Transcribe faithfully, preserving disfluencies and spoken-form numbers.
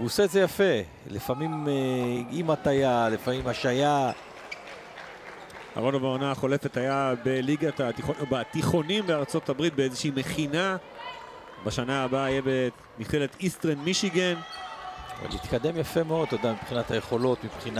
הוא עושה את זה יפה, לפעמים עם הטיה, לפעמים השעיה. אהרונוב בעונה החולפת היה בליגת התיכון, בתיכונים בארצות הברית באיזושהי מכינה. בשנה הבאה יהיה במכללת איסטרן מישיגן. להתקדם יפה מאוד, אתה יודע, מבחינת היכולות, מבחינת